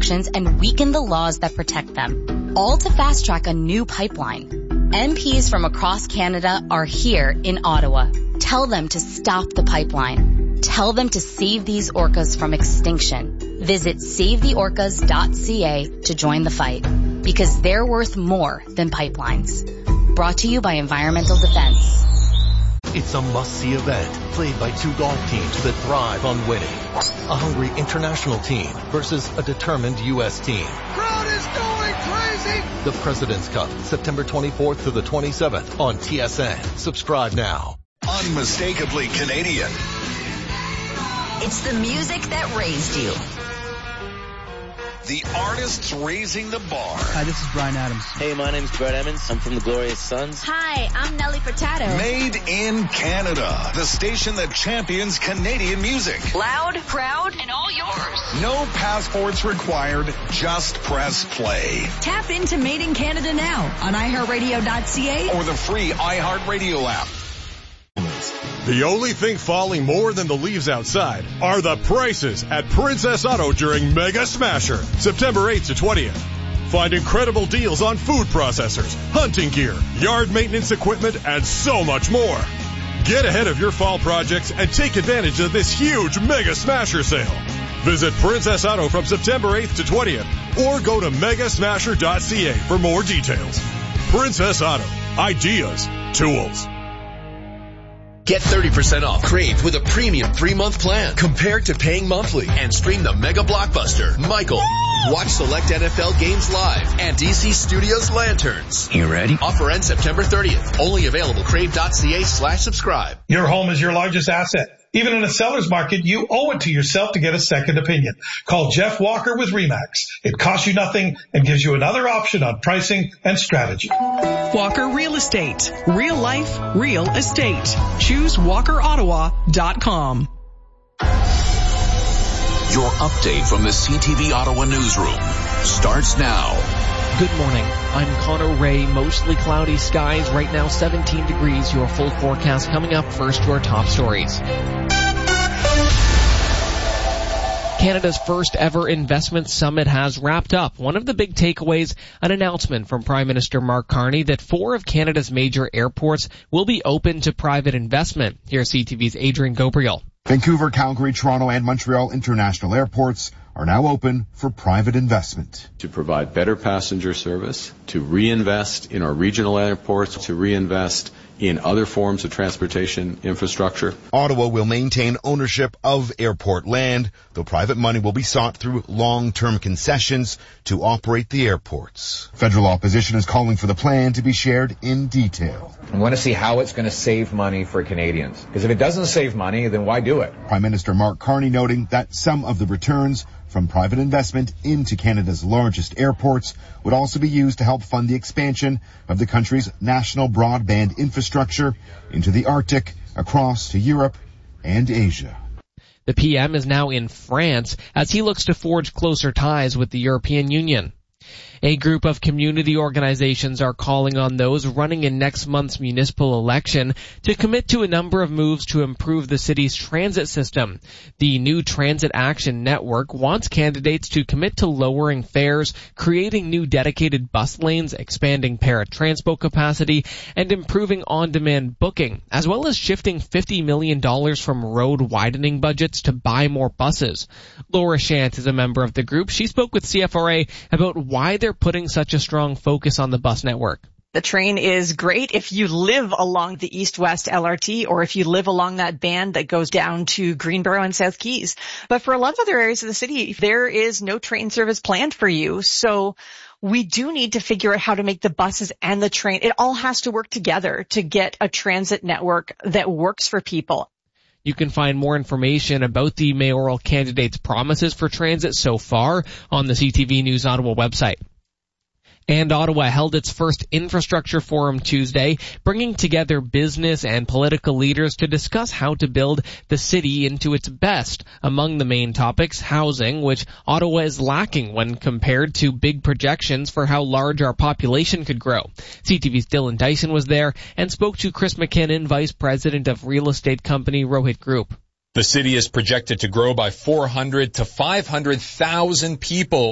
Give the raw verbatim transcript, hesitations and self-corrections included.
protections and weaken the laws that protect them, all to fast-track a new pipeline. M Ps from across Canada are here in Ottawa. Tell them to stop the pipeline. Tell them to save these orcas from extinction. Visit save the orcas dot c a to join the fight, because they're worth more than pipelines. Brought to you by Environmental Defense. It's a must-see event played by two golf teams that thrive on winning. A hungry international team versus a determined U S team. Crowd is going crazy! The President's Cup, September twenty-fourth to the twenty-seventh on T S N. Subscribe now. Unmistakably Canadian. It's the music that raised you. The artists raising the bar. Hi, this is Bryan Adams. Hey, my name's Brett Emmons. I'm from the Glorious Sons. Hi, I'm Nelly Furtado. Made in Canada. The station that champions Canadian music. Loud, proud, and all yours. No passports required. Just press play. Tap into Made in Canada now on i heart radio dot c a or the free iHeartRadio app. The only thing falling more than the leaves outside are the prices at Princess Auto during Mega Smasher, September eighth to twentieth. Find incredible deals on food processors, hunting gear, yard maintenance equipment, and so much more. Get ahead of your fall projects and take advantage of this huge Mega Smasher sale. Visit Princess Auto from September eighth to twentieth or go to mega smasher dot c a for more details. Princess Auto. Ideas. Tools. Get thirty percent off Crave with a premium three-month plan compared to paying monthly, and stream the mega blockbuster, Michael. Watch select N F L games live and D C Studios Lanterns. You ready? Offer ends September thirtieth. Only available crave dot c a slash subscribe. Your home is your largest asset. Even in a seller's market, you owe it to yourself to get a second opinion. Call Jeff Walker with RE/MAX. It costs you nothing and gives you another option on pricing and strategy. Walker Real Estate. Real life, real estate. Choose walker ottawa dot com. Your update from the C T V Ottawa newsroom starts now. Good morning. I'm Connor Ray. Mostly cloudy skies. Right now seventeen degrees. Your full forecast coming up. First, your top stories. Canada's first ever investment summit has wrapped up. One of the big takeaways, an announcement from Prime Minister Mark Carney that four of Canada's major airports will be open to private investment. Here's C T V's Adrian Gabriel. Vancouver, Calgary, Toronto, and Montreal international airports are now open for private investment. To provide better passenger service, to reinvest in our regional airports, to reinvest in other forms of transportation infrastructure. Ottawa will maintain ownership of airport land, though private money will be sought through long-term concessions to operate the airports. Federal opposition is calling for the plan to be shared in detail. I want to see how it's going to save money for Canadians. Because if it doesn't save money, then why do it? Prime Minister Mark Carney noting that some of the returns from private investment into Canada's largest airports would also be used to help fund the expansion of the country's national broadband infrastructure into the Arctic, across to Europe and Asia. The P M is now in France as he looks to forge closer ties with the European Union. A group of community organizations are calling on those running in next month's municipal election to commit to a number of moves to improve the city's transit system. The new Transit Action Network wants candidates to commit to lowering fares, creating new dedicated bus lanes, expanding paratranspo capacity, and improving on-demand booking, as well as shifting fifty million dollars from road widening budgets to buy more buses. Laura Shant is a member of the group. She spoke with C F R A about why they're putting such a strong focus on the bus network. The train is great if you live along the east-west L R T or if you live along that band that goes down to Greenboro and South Keys. But for a lot of other areas of the city, there is no train service planned for you. So we do need to figure out how to make the buses and the train, it all has to work together to get a transit network that works for people. You can find more information about the mayoral candidates' promises for transit so far on the C T V News Ottawa website. And Ottawa held its first infrastructure forum Tuesday, bringing together business and political leaders to discuss how to build the city into its best. Among the main topics, housing, which Ottawa is lacking when compared to big projections for how large our population could grow. C T V's Dylan Dyson was there and spoke to Chris McKinnon, Vice President of real estate company Rohit Group. The city is projected to grow by four hundred to five hundred thousand people